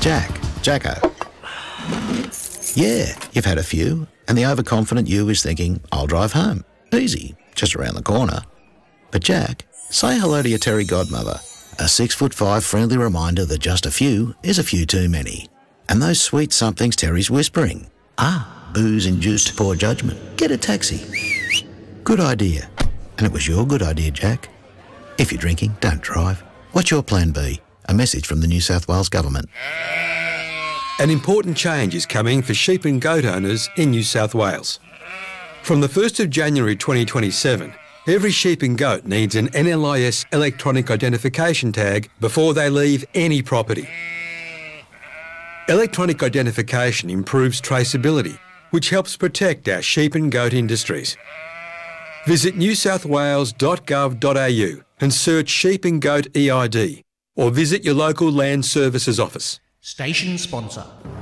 Jacko. Yeah, you've had a few, and the overconfident you is thinking, I'll drive home. Easy, just around the corner. But Jack, say hello to your Terry godmother. A 6'5" friendly reminder that just a few is a few too many. And those sweet somethings Terry's whispering. Booze-induced poor judgment. Get a taxi. Good idea. And it was your good idea, Jack. If you're drinking, don't drive. What's your plan B? A message from the New South Wales Government. An important change is coming for sheep and goat owners in New South Wales. From the 1st of January 2027, every sheep and goat needs an NLIS electronic identification tag before they leave any property. Electronic identification improves traceability, which helps protect our sheep and goat industries. Visit newsouthwales.gov.au and search sheep and goat EID, or visit your local Land Services office. Station sponsor.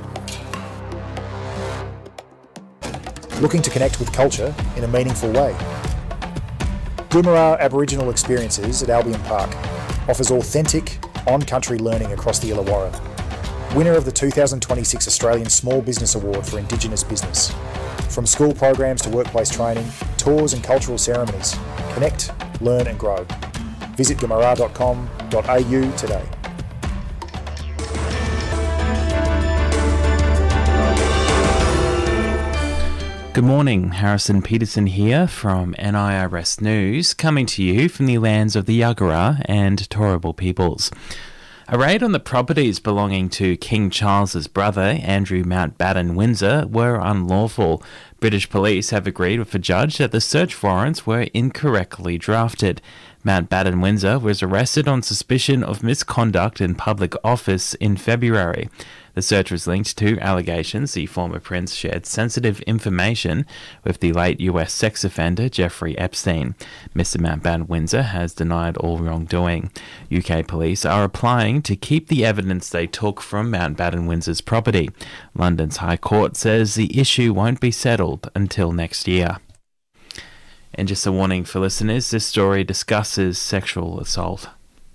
Looking to connect with culture in a meaningful way? Goomerah Aboriginal Experiences at Albion Park offers authentic, on-country learning across the Illawarra. Winner of the 2026 Australian Small Business Award for Indigenous Business. From school programs to workplace training, tours and cultural ceremonies, connect, learn and grow. Visit goomerah.com.au today. Good morning, Harrison Peterson here from NIRS News, coming to you from the lands of the Yagara and Turrbal peoples. A raid on the properties belonging to King Charles's brother, Andrew Mountbatten Windsor, were unlawful. British police have agreed with a judge that the search warrants were incorrectly drafted. Mountbatten Windsor was arrested on suspicion of misconduct in public office in February. The search was linked to allegations the former prince shared sensitive information with the late US sex offender Jeffrey Epstein. Mr. Mountbatten Windsor has denied all wrongdoing. UK police are applying to keep the evidence they took from Mountbatten Windsor's property. London's High Court says the issue won't be settled until next year. And just a warning for listeners, this story discusses sexual assault.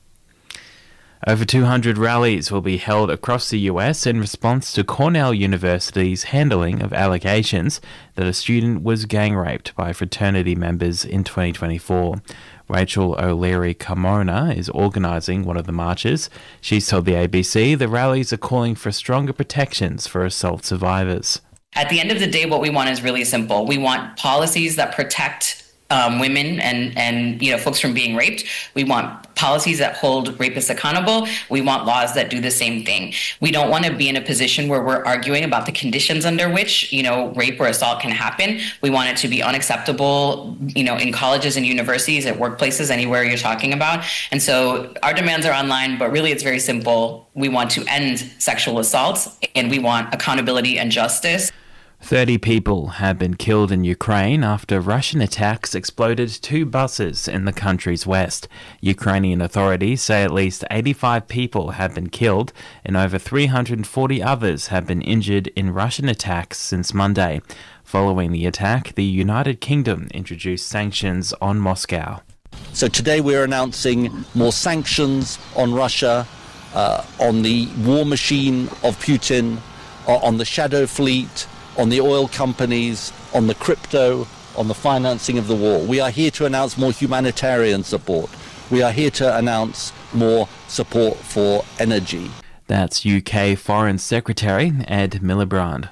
Over 200 rallies will be held across the US in response to Cornell University's handling of allegations that a student was gang raped by fraternity members in 2024. Rachel O'Leary Carmona is organising one of the marches. She's told the ABC the rallies are calling for stronger protections for assault survivors. At the end of the day, what we want is really simple. We want policies that protect women and folks from being raped. We want policies that hold rapists accountable. We want laws that do the same thing. We don't want to be in a position where we're arguing about the conditions under which, rape or assault can happen. We want it to be unacceptable, in colleges and universities, at workplaces, anywhere you're talking about. And so our demands are online, but really it's very simple. We want to end sexual assaults and we want accountability and justice. 30 people have been killed in Ukraine after Russian attacks exploded 2 buses in the country's west. Ukrainian authorities say at least 85 people have been killed and over 340 others have been injured in Russian attacks since Monday. Following the attack, the United Kingdom introduced sanctions on Moscow. So today we're announcing more sanctions on Russia, on the war machine of Putin, on the shadow fleet, on the oil companies, on the crypto, on the financing of the war. We are here to announce more humanitarian support. We are here to announce more support for energy. That's UK Foreign Secretary Ed Miliband.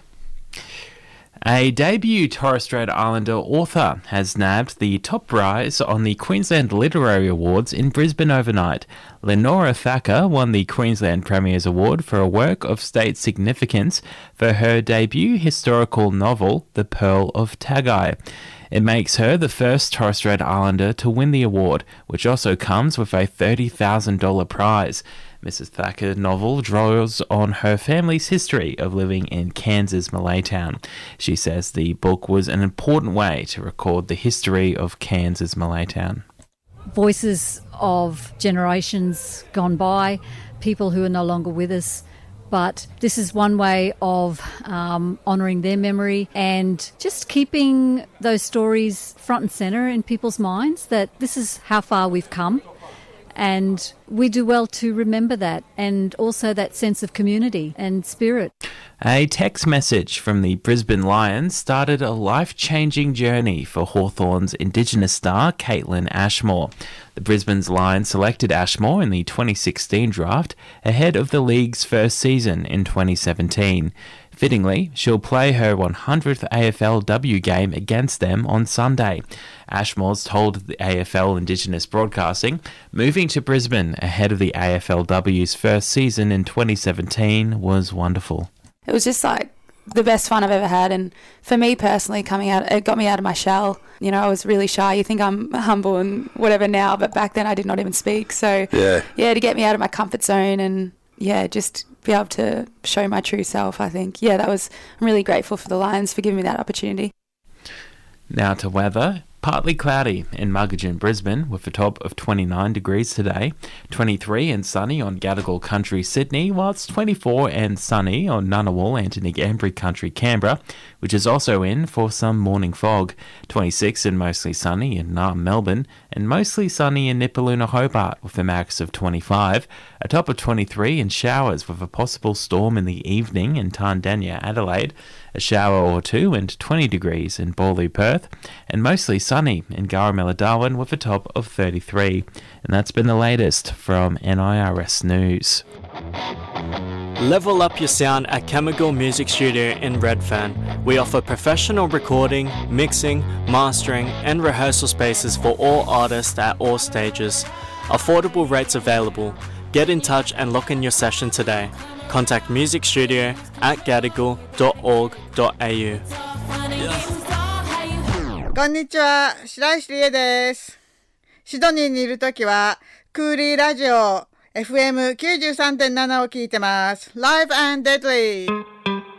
A debut Torres Strait Islander author has nabbed the top prize on the Queensland Literary Awards in Brisbane overnight. Lenora Thacker won the Queensland Premier's Award for a work of state significance for her debut historical novel, The Pearl of Tagai. It makes her the first Torres Strait Islander to win the award, which also comes with a $30,000 prize. Mrs. Thacker's novel draws on her family's history of living in Cairns' Malaytown. She says the book was an important way to record the history of Cairns' Malaytown. Voices of generations gone by, people who are no longer with us, but this is one way of honouring their memory and just keeping those stories front and centre in people's minds, that this is how far we've come. And we do well to remember that, and also that sense of community and spirit. A text message from the Brisbane Lions started a life-changing journey for Hawthorn's Indigenous star, Caitlin Ashmore. The Brisbane's Lions selected Ashmore in the 2016 draft ahead of the league's first season in 2017. Fittingly, she'll play her 100th AFLW game against them on Sunday. Ashmore's told the AFL Indigenous Broadcasting, moving to Brisbane ahead of the AFLW's first season in 2017 was wonderful. It was just like the best fun I've ever had, and for me personally, coming out, it got me out of my shell. You know, I was really shy. You think I'm humble and whatever now, but back then I did not even speak. So yeah, to get me out of my comfort zone and just be able to show my true self, I think. I'm really grateful for the Lions for giving me that opportunity. Now to weather. Partly cloudy in Muggeridge, Brisbane, with a top of 29 degrees today, 23 and sunny on Gadigal Country, Sydney, whilst 24 and sunny on Ngunnawal, Anthony Gambry Country, Canberra, which is also in for some morning fog, 26 and mostly sunny in Naarm, Melbourne, and mostly sunny in Nipaluna, Hobart, with a max of 25, a top of 23 and showers with a possible storm in the evening in Tandanya, Adelaide, a shower or two and 20 degrees in Borloo, Perth, and mostly sunny in Garamella, Darwin with a top of 33. And that's been the latest from NIRS News. Level up your sound at Chemical Music Studio in Redfern. We offer professional recording, mixing, mastering and rehearsal spaces for all artists at all stages. Affordable rates available. Get in touch and lock in your session today. Contact musicstudio@gadigal.org.au. こんにちは、白石理恵です。シドニーにいるときは、クーリーラジオ FM93.7 を聞いてます。Live and Deadly